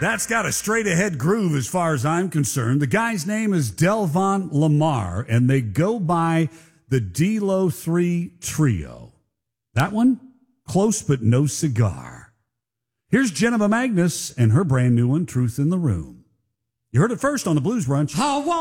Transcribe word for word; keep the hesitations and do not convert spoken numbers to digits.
That's got a straight-ahead groove as far as I'm concerned. The guy's name is Delvon Lamar, and they go by the D-Lo three Trio. That one, close but no cigar. Here's Jennifer Magnus and her brand new one, Truth in the Room. You heard it first on the Blues Brunch. I want